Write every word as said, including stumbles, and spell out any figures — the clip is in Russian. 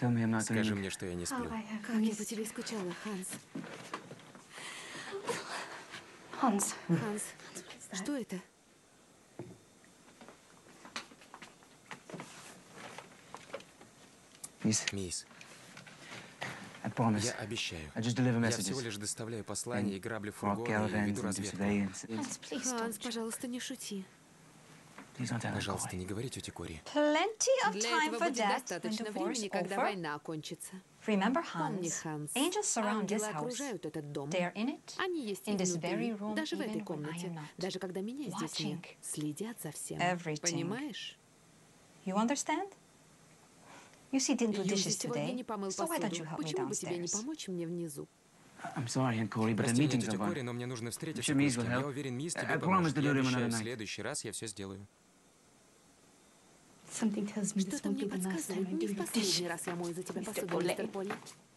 Tell me I'm not Скажи dreaming. мне, что я не сплю. Как я по тебе скучала, Ханс. Hans. Ханс, что это? Miss, Мисс, I promise. я обещаю. I just deliver Я messages. всего лишь доставляю послания и грабли Rock фургоны и caravans веду and do разведку. surveillance. Hans, please Ханс, don't. пожалуйста, не шути. Please don't tell her, Пожалуйста, Corey. не говори тете Кори. Plenty of Для time этого for будет that when достаточно the времени, war's когда over. война окончится. Remember, Помни, Hans, Ханс, angels surround this ангелы house. окружают этот дом. They are in it, Они есть и in this very внутри, room, даже в этой even when I комнате, am not. даже когда меня здесь нет. Watching Следят за всем. everything. Понимаешь? You understand? You see, didn't do Юзи dishes сегодня today, не помыл so why don't you посуду. help me Почему бы тебе не downstairs? помочь мне внизу? I'm sorry, Aunt Corey, but the Прости меня, meeting's тетя over. Кори, но мне нужно встретиться Sure, кое Miss с кем. will Я help. уверен, мисс I тебе promise поможет. to Я do them обещаю, another в night. следующий раз я все сделаю. Something tells me this Что-то won't мне be the last time подсказывает, I не do в your последний dishes, раз я мою за тебя мистер посуду, мистер Полли. Полли.